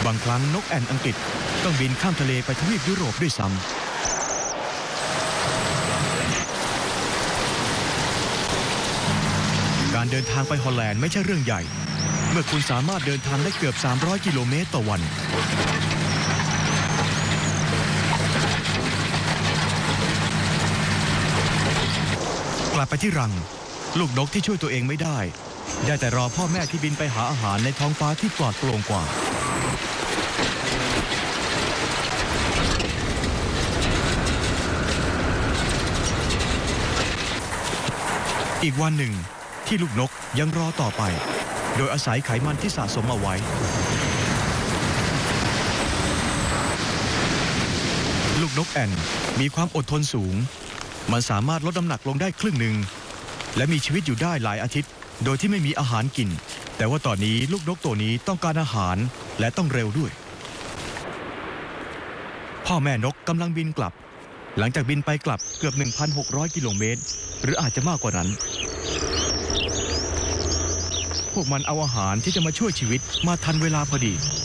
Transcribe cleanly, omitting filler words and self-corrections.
บางครั้งนกแอ่นอังกฤษต้องบินข้ามทะเลไปทวีปยุโรปด้วยซ้ำการเดินทางไปฮอลแลนด์ไม่ใช่เรื่องใหญ่เมื่อคุณสามารถเดินทางได้เกือบ300 กิโลเมตรต่อวันกลับไปที่รังลูกนกที่ช่วยตัวเองไม่ได้แต่รอพ่อแม่ที่บินไปหาอาหารในท้องฟ้าที่ปลอดโปร่งกว่าอีกวันหนึ่งที่ลูกนกยังรอต่อไปโดยอาศัยไขมันที่สะสมเอาไว้ลูกนกแอ่นมีความอดทนสูงมันสามารถลดน้ำหนักลงได้ครึ่งหนึ่งและมีชีวิตอยู่ได้หลายอาทิตย์โดยที่ไม่มีอาหารกินแต่ว่าตอนนี้ลูกนกตัวนี้ต้องการอาหารและต้องเร็วด้วยพ่อแม่นกกำลังบินกลับหลังจากบินไปกลับเกือบ 1,600 กิโลเมตรหรืออาจจะมากกว่านั้นพวกมันเอาอาหารที่จะมาช่วยชีวิตมาทันเวลาพอดี